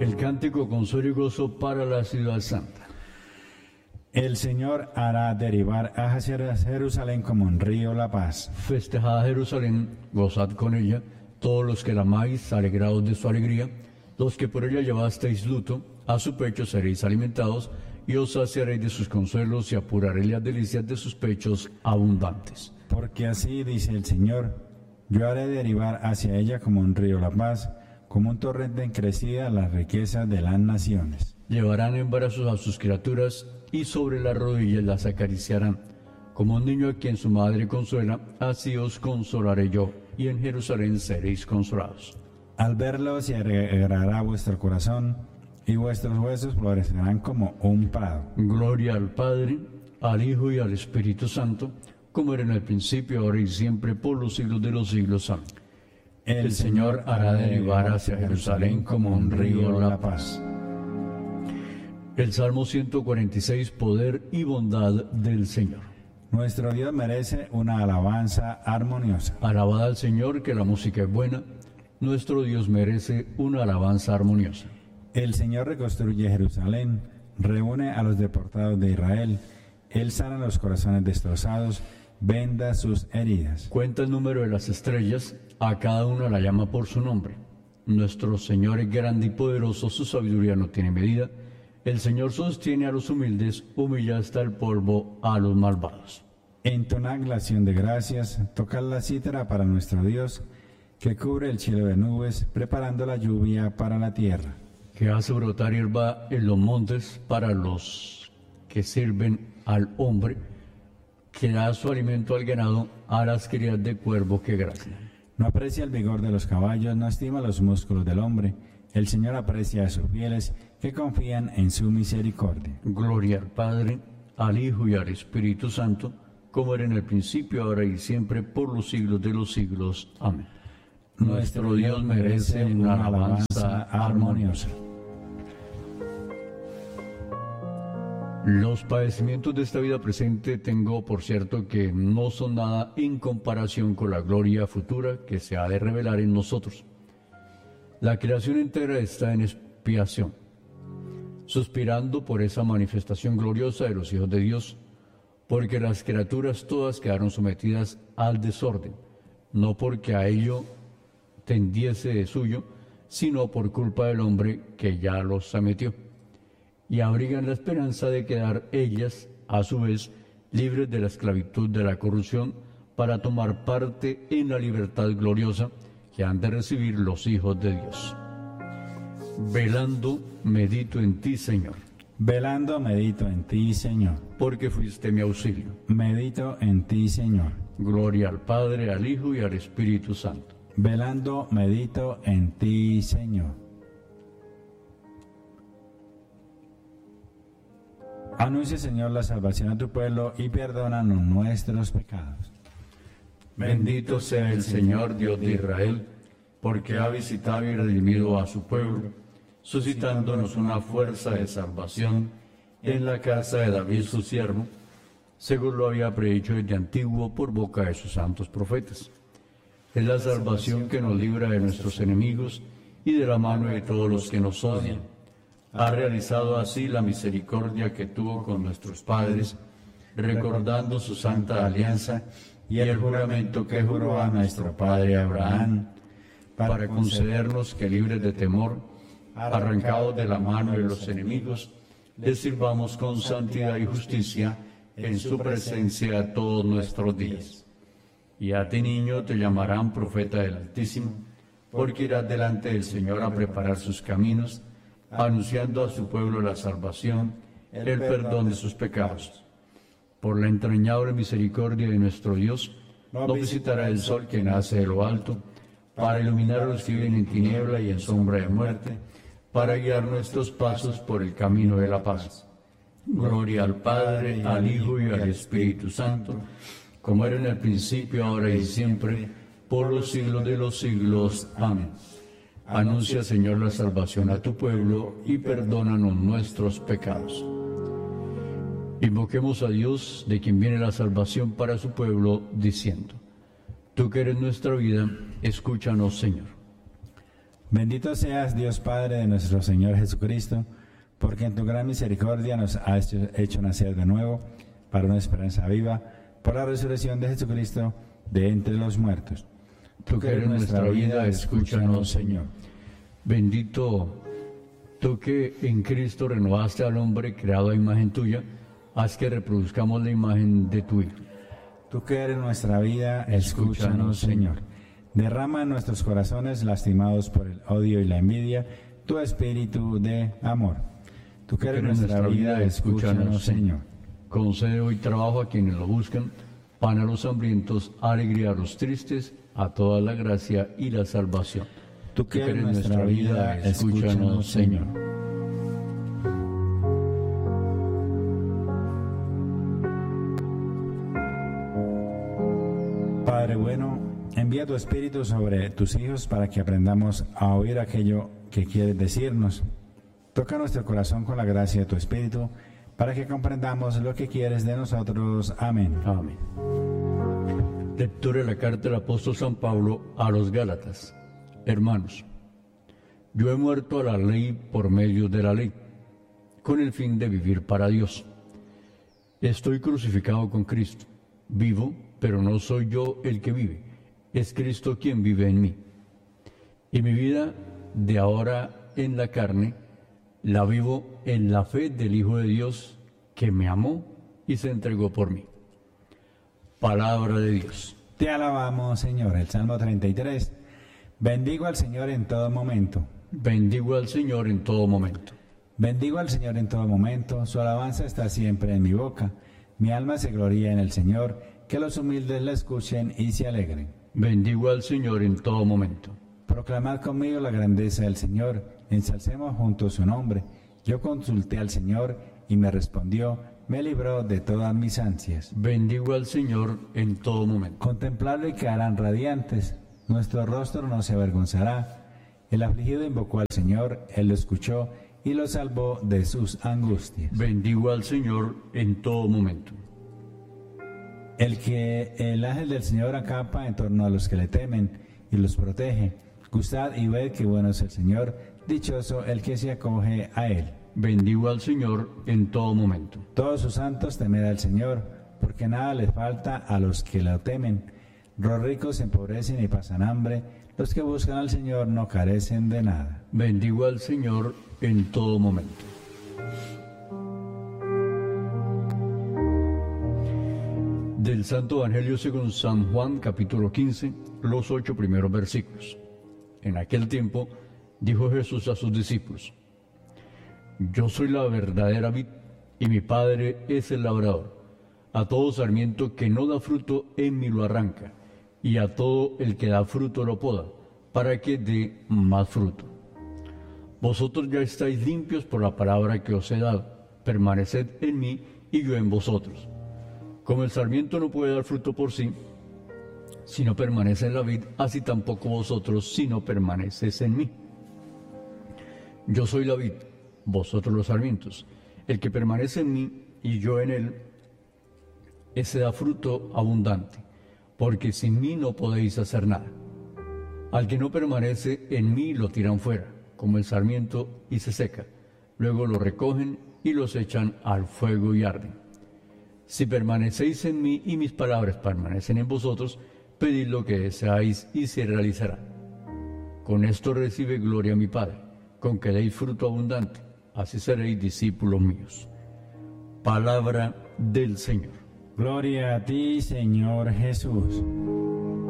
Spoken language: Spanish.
El cántico consuelo y gozo para la ciudad santa. El Señor hará derivar a Jerusalén como un río la paz. Festejad Jerusalén, gozad con ella, todos los que la amáis, alegrados de su alegría, los que por ella llevasteis luto, a su pecho seréis alimentados, y os saciaréis de sus consuelos y apuraréis las delicias de sus pechos abundantes. Porque así dice el Señor, yo haré derivar hacia ella como un río la paz, como un torrente en crecida las riquezas de las naciones. Llevarán en brazos a sus criaturas, y sobre las rodillas las acariciarán. Como un niño a quien su madre consuela, así os consolaré yo, y en Jerusalén seréis consolados. Al verlo se alegrará vuestro corazón, y vuestros huesos florecerán como un prado. Gloria al Padre, al Hijo y al Espíritu Santo, como era en el principio, ahora y siempre, por los siglos de los siglos. Amén. El Señor hará derivar hacia Jerusalén como un río la paz. El Salmo 146, poder y bondad del Señor. Nuestro Dios merece una alabanza armoniosa. Alabad al Señor, que la música es buena. Nuestro Dios merece una alabanza armoniosa. El Señor reconstruye Jerusalén, reúne a los deportados de Israel. Él sana los corazones destrozados, venda sus heridas. Cuenta el número de las estrellas, a cada una la llama por su nombre. Nuestro Señor es grande y poderoso, su sabiduría no tiene medida. El Señor sostiene a los humildes, humilla hasta el polvo a los malvados. Entonad la acción de gracias, tocad la cítara para nuestro Dios, que cubre el cielo de nubes, preparando la lluvia para la tierra. Que hace brotar hierba en los montes para los que sirven al hombre, que da su alimento al ganado, a las crías de cuervo que graznan. No aprecia el vigor de los caballos, no estima los músculos del hombre. El Señor aprecia a sus fieles que confían en su misericordia. Gloria al Padre, al Hijo y al Espíritu Santo, como era en el principio, ahora y siempre, por los siglos de los siglos. Amén. Nuestro Dios merece una alabanza armoniosa. Los padecimientos de esta vida presente tengo por cierto que no son nada en comparación con la gloria futura que se ha de revelar en nosotros. La creación entera está en expiación, suspirando por esa manifestación gloriosa de los hijos de Dios, porque las criaturas todas quedaron sometidas al desorden, no porque a ello tendiese de suyo, sino por culpa del hombre que ya los sometió, y abrigan la esperanza de quedar ellas, a su vez, libres de la esclavitud de la corrupción, para tomar parte en la libertad gloriosa que han de recibir los hijos de Dios. Velando, medito en ti, Señor. Velando, medito en ti, Señor. Porque fuiste mi auxilio. Medito en ti, Señor. Gloria al Padre, al Hijo y al Espíritu Santo. Velando, medito en ti, Señor. Anuncia, Señor, la salvación a tu pueblo y perdónanos nuestros pecados. Bendito sea el Señor, Dios de Israel, porque ha visitado y redimido a su pueblo, suscitándonos una fuerza de salvación en la casa de David su siervo, según lo había predicho desde antiguo por boca de sus santos profetas. Es la salvación que nos libra de nuestros enemigos y de la mano de todos los que nos odian. Ha realizado así la misericordia que tuvo con nuestros padres, recordando su santa alianza y el juramento que juró a nuestro padre Abraham, para concedernos que, libres de temor, arrancados de la mano de los enemigos, les sirvamos con santidad y justicia en su presencia todos nuestros días. Y a ti, niño, te llamarán profeta del Altísimo, porque irás delante del Señor a preparar sus caminos, anunciando a su pueblo la salvación, el perdón de sus pecados. Por la entrañable misericordia de nuestro Dios, no visitará el sol que nace de lo alto, para iluminar a los que viven en tiniebla y en sombra de muerte, para guiar nuestros pasos por el camino de la paz. Gloria al Padre, al Hijo y al Espíritu Santo, como era en el principio, ahora y siempre, por los siglos de los siglos. Amén. Anuncia, Señor, la salvación a tu pueblo y perdónanos nuestros pecados. Invoquemos a Dios, de quien viene la salvación para su pueblo, diciendo: Tú que eres nuestra vida, escúchanos, Señor. Bendito seas, Dios Padre de nuestro Señor Jesucristo, porque en tu gran misericordia nos has hecho nacer de nuevo para una esperanza viva, por la resurrección de Jesucristo de entre los muertos. Tú que eres nuestra vida, escúchanos, Señor. Bendito tú que en Cristo renovaste al hombre creado a imagen tuya, haz que reproduzcamos la imagen de tu Hijo. Tú que eres nuestra vida, escúchanos, Señor. Derrama en nuestros corazones, lastimados por el odio y la envidia, tu espíritu de amor. Tú que eres nuestra vida, escúchanos, Señor. Concede hoy trabajo a quienes lo buscan, pan a los hambrientos, alegría a los tristes, a toda la gracia y la salvación. Tú que eres nuestra vida, escúchanos, Señor. Padre bueno, envía tu Espíritu sobre tus hijos para que aprendamos a oír aquello que quieres decirnos. Toca nuestro corazón con la gracia de tu Espíritu para que comprendamos lo que quieres de nosotros. Amén. Amén. Lectura de la carta del apóstol San Pablo a los Gálatas. Hermanos, yo he muerto a la ley por medio de la ley, con el fin de vivir para Dios. Estoy crucificado con Cristo. Vivo, pero no soy yo el que vive, es Cristo quien vive en mí. Y mi vida de ahora en la carne, la vivo en la fe del Hijo de Dios, que me amó y se entregó por mí. Palabra de Dios. Te alabamos, Señor. El Salmo 33. Bendigo al Señor en todo momento. Bendigo al Señor en todo momento. Bendigo al Señor en todo momento. Su alabanza está siempre en mi boca. Mi alma se gloría en el Señor. Que los humildes la escuchen y se alegren. Bendigo al Señor en todo momento. Proclamad conmigo la grandeza del Señor. Ensalcemos juntos su nombre. Yo consulté al Señor y me respondió. Me libró de todas mis ansias. Bendigo al Señor en todo momento. Contemplarlo y quedarán radiantes. Nuestro rostro no se avergonzará. El afligido invocó al Señor, Él lo escuchó y lo salvó de sus angustias. Bendigo al Señor en todo momento. El ángel del Señor acampa en torno a los que le temen y los protege. Gustad y ved qué bueno es el Señor, dichoso el que se acoge a Él. Bendigo al Señor en todo momento. Todos sus santos temed al Señor, porque nada les falta a los que lo temen. Los ricos se empobrecen y pasan hambre, los que buscan al Señor no carecen de nada. Bendigo al Señor en todo momento. Del Santo Evangelio según San Juan, capítulo 15, los 8 primeros versículos. En aquel tiempo dijo Jesús a sus discípulos: Yo soy la verdadera vid, y mi Padre es el labrador. A todo sarmiento que no da fruto, en mí lo arranca, y a todo el que da fruto lo poda, para que dé más fruto. Vosotros ya estáis limpios por la palabra que os he dado. Permaneced en mí, y yo en vosotros. Como el sarmiento no puede dar fruto por sí, si no permanece en la vid, así tampoco vosotros, si no permanecéis en mí. Yo soy la vid, vosotros los sarmientos. El que permanece en mí y yo en él, ese da fruto abundante, porque sin mí no podéis hacer nada. Al que no permanece en mí lo tiran fuera, como el sarmiento, y se seca. Luego lo recogen y los echan al fuego y arden. Si permanecéis en mí y mis palabras permanecen en vosotros, pedid lo que deseáis y se realizará. Con esto recibe gloria mi Padre, con que deis fruto abundante, así seréis discípulos míos. Palabra del Señor. Gloria a ti, Señor Jesús.